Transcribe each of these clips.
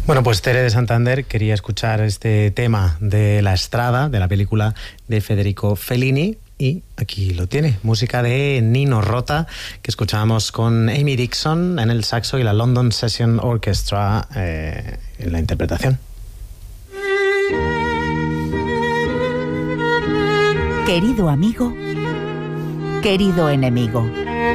Bueno, pues Tere de Santander quería escuchar este tema de La Estrada, de la película de Federico Fellini, y aquí lo tiene, música de Nino Rota, que escuchábamos con Amy Dixon en el saxo y la London Session Orchestra en la interpretación. Querido amigo, querido enemigo.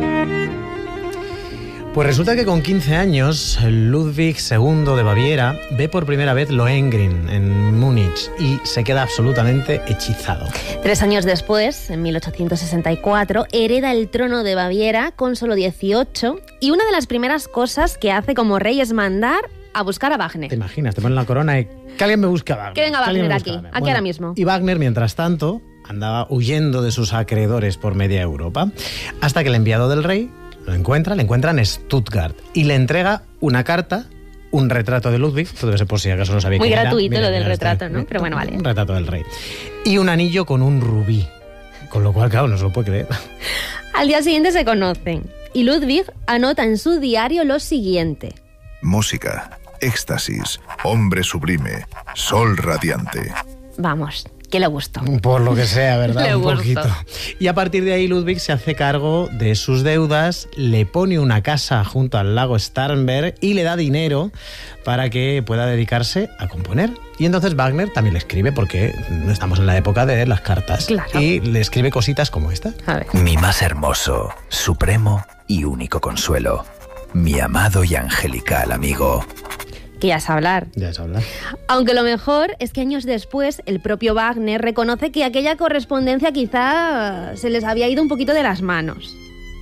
Pues resulta que con 15 años, Ludwig II de Baviera ve por primera vez Lohengrin en Múnich y se queda absolutamente hechizado. 3 años después, en 1864, hereda el trono de Baviera con solo 18 y una de las primeras cosas que hace como rey es mandar a buscar a Wagner. ¿Te imaginas? Te ponen la corona y que alguien me busque a Wagner. Que venga Wagner aquí, ahora mismo. Y Wagner, mientras tanto, andaba huyendo de sus acreedores por media Europa, hasta que el enviado del rey lo encuentra en Stuttgart y le entrega una carta, un retrato de Ludwig, esto debe ser por si acaso no sabía quién era. Muy gratuito lo del retrato, ¿no? Pero bueno, vale. Un retrato del rey. Y un anillo con un rubí, con lo cual, claro, no se lo puede creer. Al día siguiente se conocen y Ludwig anota en su diario lo siguiente. Música, éxtasis, hombre sublime, sol radiante. Vamos, que le gustó. Por lo que sea, ¿verdad? Le un gustó. poquito. Y a partir de ahí Ludwig se hace cargo de sus deudas, le pone una casa junto al lago Starnberg y le da dinero para que pueda dedicarse a componer. Y entonces Wagner también le escribe, porque no estamos en la época de las cartas. Claro. Y le escribe cositas como esta. A ver. Mi más hermoso, supremo y único consuelo. Mi amado y angelical amigo. Que ya es hablar. Ya es hablar. Aunque lo mejor es que años después el propio Wagner reconoce que aquella correspondencia quizá se les había ido un poquito de las manos.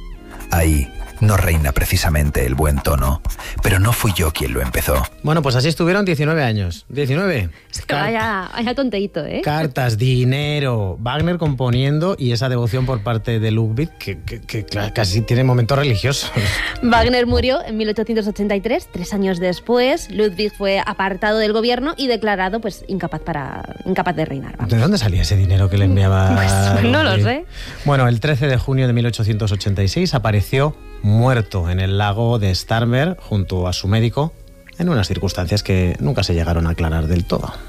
Ahí no reina precisamente el buen tono, pero no fui yo quien lo empezó. Bueno, pues así estuvieron 19 años. 19. Vaya tonteíto, ¿eh? Cartas, dinero, Wagner componiendo y esa devoción por parte de Ludwig que casi tiene momentos religiosos. Wagner murió en 1883, 3 años después. Ludwig fue apartado del gobierno y declarado pues incapaz de reinar. Vamos. ¿De dónde salía ese dinero que le enviaba? Pues no lo sé. Bueno, el 13 de junio de 1886 apareció muerto en el lago de Starnberg junto a su médico en unas circunstancias que nunca se llegaron a aclarar del todo.